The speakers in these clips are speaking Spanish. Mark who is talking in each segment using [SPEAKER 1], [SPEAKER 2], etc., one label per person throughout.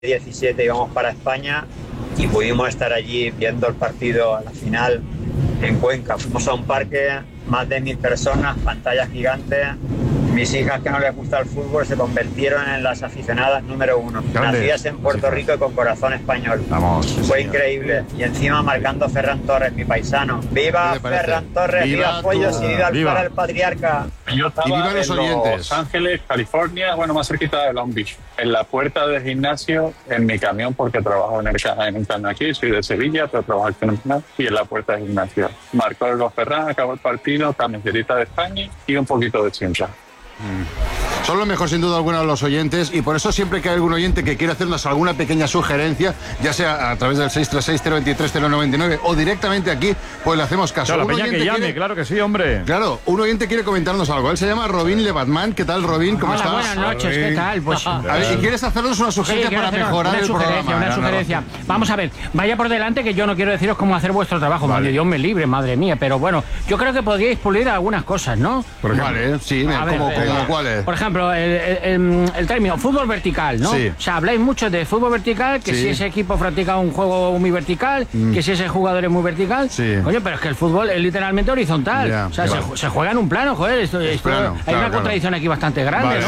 [SPEAKER 1] 17 íbamos para España y pudimos estar allí viendo el partido a la final en Cuenca. Fuimos a un parque, más de 1000 personas, pantallas gigantes. Mis hijas, que no les gusta el fútbol, se convirtieron en las aficionadas número 1. Nacidas en Puerto Rico y con corazón español.
[SPEAKER 2] Vamos,
[SPEAKER 1] fue increíble. Y encima marcando Ferran Torres, mi paisano. ¡Viva Ferran Torres! ¡Viva Pollos y viva el Patriarca!
[SPEAKER 3] Yo estaba en Los Ángeles, California, bueno, más cerquita de Long Beach, en la puerta del gimnasio, en mi camión, porque trabajo en el canal aquí, soy de Sevilla, pero trabajo aquí en el canal, y en la puerta del gimnasio. Marcó el gol Ferran, acabó el partido, camiseta de España y un poquito de chincha.
[SPEAKER 2] Son lo mejor sin duda alguna los oyentes, y por eso siempre que hay algún oyente que quiere hacernos alguna pequeña sugerencia, ya sea a través del 636-023-099 o directamente aquí, pues le hacemos caso.
[SPEAKER 4] Claro, la peña que llame, claro que sí, hombre.
[SPEAKER 2] Claro, un oyente quiere comentarnos algo. Él se llama Robin Lebatman. ¿Qué tal, Robin? ¿Cómo estás?
[SPEAKER 5] Buenas noches, ¿qué tal? Pues,
[SPEAKER 2] a ver, si quieres hacernos una sugerencia para mejorar el programa.
[SPEAKER 5] Una sugerencia. Vamos a ver, vaya por delante, que yo no quiero deciros cómo hacer vuestro trabajo, vale. Dios me libre, madre mía, pero bueno, yo creo que podríais pulir algunas cosas, ¿no?
[SPEAKER 2] Vale, sí, ¿cómo cuáles?
[SPEAKER 5] Por ejemplo, el término fútbol vertical, ¿no?
[SPEAKER 2] Sí.
[SPEAKER 5] O sea, habláis mucho de fútbol vertical, que si ese equipo practica un juego muy vertical, que si ese jugador es muy vertical. Coño, pero es que el fútbol es literalmente horizontal.
[SPEAKER 2] Ya,
[SPEAKER 5] o sea, se juega en un plano, joder. Hay una contradicción aquí bastante grande,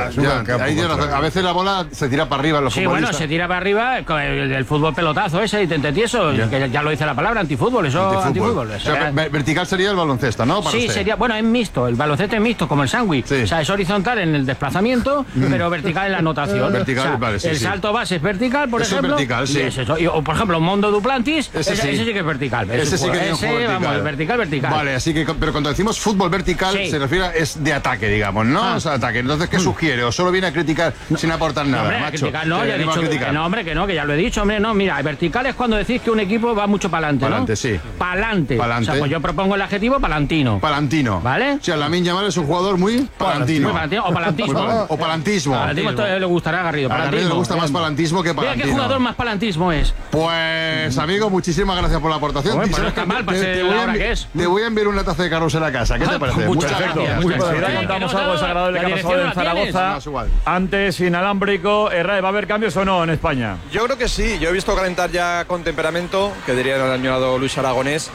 [SPEAKER 5] ¿no?
[SPEAKER 2] A veces la bola se tira para arriba en los futbolistas.
[SPEAKER 5] Bueno, se tira para arriba el fútbol pelotazo ese, y tieso, que ya lo dice la palabra, antifútbol, eso antifútbol.
[SPEAKER 2] O sea, vertical sería el baloncesto, ¿no?
[SPEAKER 5] Sí, sería, bueno, es mixto, el baloncesto es mixto, como el sándwich. O sea, es horizontal en el desplazamiento, pero vertical en la anotación.
[SPEAKER 2] Vertical,
[SPEAKER 5] o sea, el salto base es vertical, por ejemplo.
[SPEAKER 2] Es vertical, sí.
[SPEAKER 5] O por ejemplo, Mondo Duplantis, ese sí que es vertical.
[SPEAKER 2] Ese sí que tiene un juego
[SPEAKER 5] vertical. vertical.
[SPEAKER 2] Vale, así que, pero cuando decimos fútbol vertical, se refiere es de ataque, digamos, ¿no? O sea, ataque. Entonces, ¿qué sugiere? ¿O solo viene a criticar sin aportar nada,
[SPEAKER 5] hombre,
[SPEAKER 2] macho?
[SPEAKER 5] No, ya he dicho que no, hombre, que ya lo he dicho, hombre, no, mira, vertical es cuando decís que un equipo va mucho para adelante, ¿no?
[SPEAKER 2] Pa'lante, sí.
[SPEAKER 5] Pa'lante. O sea, pues yo propongo el adjetivo palantino.
[SPEAKER 2] Palantino.
[SPEAKER 5] ¿Vale?
[SPEAKER 2] O sea, Lamine Yamal es un jugador muy palantino.
[SPEAKER 5] O palantismo.
[SPEAKER 2] O palantismo.
[SPEAKER 5] Palantismo, esto le gustará a Garrido.
[SPEAKER 2] A Garrido le gusta más palantismo que palantino.
[SPEAKER 5] Mira qué jugador más palantismo es.
[SPEAKER 2] Pues, amigo, muchísimas gracias por la aportación.
[SPEAKER 5] Pues no está mal,
[SPEAKER 2] te voy a enviar una taza de carrusel a casa. ¿Qué te parece?
[SPEAKER 4] Muchas gracias. Ahora contamos algo desagradable que ha pasado en Zaragoza. Antes, inalámbrico. ¿Va a haber cambios o no en España?
[SPEAKER 6] Yo creo que sí. Yo he visto calentar ya con temperamento, que diría el añorado Luis Aragonés,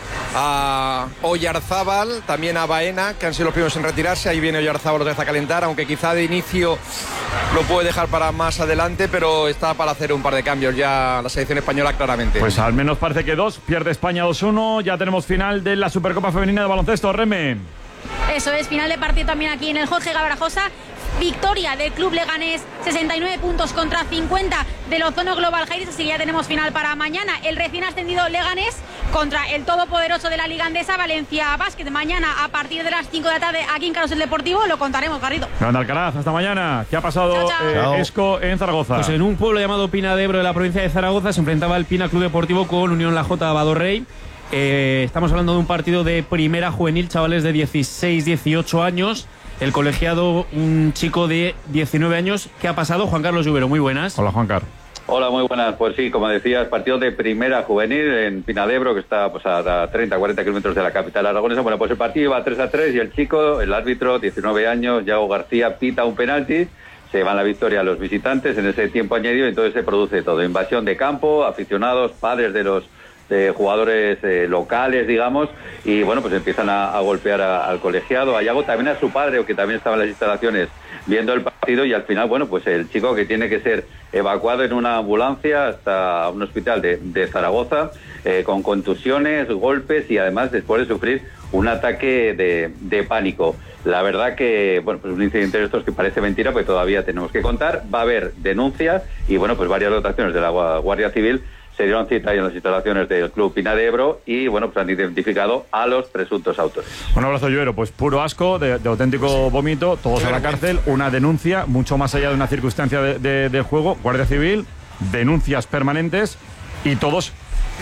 [SPEAKER 6] a Oyarzábal, también a Baena, que han sido los primeros en retirarse. Ahí viene Oyarzábal otra vez a calentar, aunque quizá de inicio lo puede dejar para más adelante, pero está para hacer un par de cambios ya la selección española claramente.
[SPEAKER 4] Pues al menos parece que 2. Pierde España 2-1. Ya tenemos final de la Supercopa Femenina de Baloncesto. Reme.
[SPEAKER 7] Eso es, final de partido también aquí en el Jorge Gabrajosa. Victoria del Club Leganés, 69 puntos contra 50 del Ozono Global Jairis, así que ya tenemos final para mañana. El recién ascendido Leganés contra el todopoderoso de la Liga Andesa, Valencia Basket. Mañana a partir de las 5 de la tarde aquí en Carrusel Deportivo, lo contaremos, Garrido.
[SPEAKER 4] Grande Alcaraz, hasta mañana. ¿Qué ha pasado, Esco, en Zaragoza?
[SPEAKER 8] Pues en un pueblo llamado Pina de Ebro de la provincia de Zaragoza se enfrentaba el Pina Club Deportivo con Unión La Jota Badorrey. Estamos hablando de un partido de primera juvenil, chavales de 16, 18 años. El colegiado, un chico de 19 años. ¿Qué ha pasado? Juan Carlos Lluvero, muy buenas.
[SPEAKER 4] Hola, Juan Carlos.
[SPEAKER 9] Hola, muy buenas. Pues sí, como decías, partido de primera juvenil en Pina de Ebro, que está pues, a 30-40 kilómetros de la capital aragonesa. Bueno, pues el partido iba 3-3 y el chico, el árbitro, 19 años, Yago García, pita un penalti. Se llevan la victoria a los visitantes en ese tiempo añadido y entonces se produce todo. Invasión de campo, aficionados, padres de los jugadores locales, digamos, y bueno, pues empiezan a golpear al colegiado, a Yago, también a su padre, que también estaba en las instalaciones viendo el partido, y al final, bueno, pues el chico que tiene que ser evacuado en una ambulancia hasta un hospital de Zaragoza, con contusiones, golpes y además después de sufrir un ataque de pánico. La verdad que, bueno, pues un incidente de estos que parece mentira, pues todavía tenemos que contar. Va a haber denuncias y, bueno, pues varias dotaciones de la Guardia Civil se dieron cita ahí en las instalaciones del Club Pina de Ebro y, bueno, pues han identificado a los presuntos autores.
[SPEAKER 4] Un abrazo, Lluero. Pues puro asco, de auténtico vómito, todos a la cárcel, una denuncia, mucho más allá de una circunstancia del juego, Guardia Civil, denuncias permanentes y todos,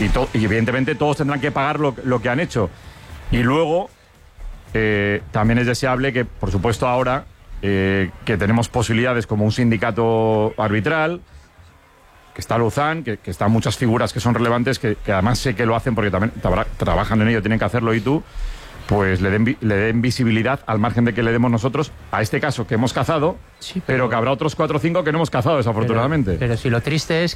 [SPEAKER 4] y evidentemente todos tendrán que pagar lo que han hecho. Y luego, también es deseable que, por supuesto, ahora que tenemos posibilidades como un sindicato arbitral, que está Luzán, que están muchas figuras que son relevantes, que además sé que lo hacen porque también trabajan en ello, tienen que hacerlo, y tú, pues le den visibilidad al margen de que le demos nosotros a este caso que hemos cazado, pero que habrá otros 4 o 5 que no hemos cazado, desafortunadamente.
[SPEAKER 10] Pero si lo triste es